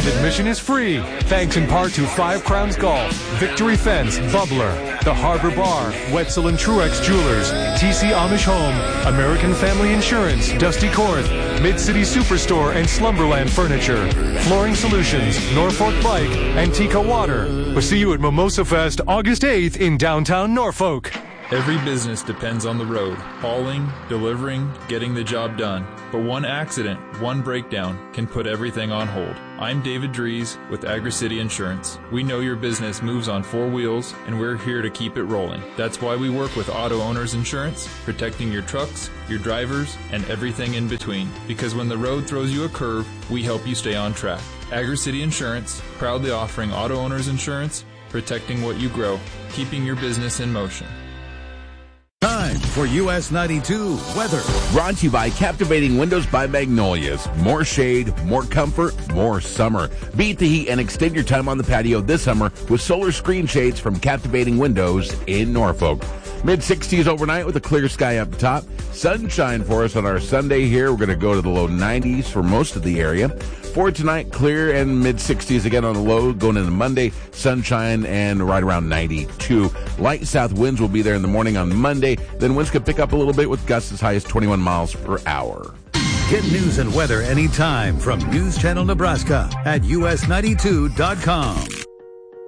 And admission is free, thanks in part to Five Crowns Golf, Victory Fence, Bubbler, the Harbor Bar, Wetzel and Truex Jewelers, TC Amish Home, American Family Insurance, Dusty Korth, Mid-City Superstore and Slumberland Furniture, Flooring Solutions, Norfolk Bike, Antica Water. We'll see you at Mimosa Fest August 8th in downtown Norfolk. Every business depends on the road, hauling, delivering, getting the job done. But one accident, one breakdown can put everything on hold. I'm David Dries with AgriCity Insurance. We know your business moves on four wheels, and we're here to keep it rolling. That's why we work with Auto Owners Insurance, protecting your trucks, your drivers, and everything in between. Because when the road throws you a curve, we help you stay on track. AgriCity Insurance, proudly offering Auto Owners Insurance, protecting what you grow, keeping your business in motion. Time for US 92 weather. Brought to you by Captivating Windows by Magnolias. More shade, more comfort, more summer. Beat the heat and extend your time on the patio this summer with solar screen shades from Captivating Windows in Norfolk. Mid-60s overnight with a clear sky up top. Sunshine for us on our Sunday here. We're going to go to the low 90s for most of the area. For tonight, clear and mid-60s again on the low. Going into Monday, sunshine and right around 92. Light south winds will be there in the morning on Monday. Then winds could pick up a little bit with gusts as high as 21 miles per hour. Get news and weather anytime from News Channel Nebraska at us92.com.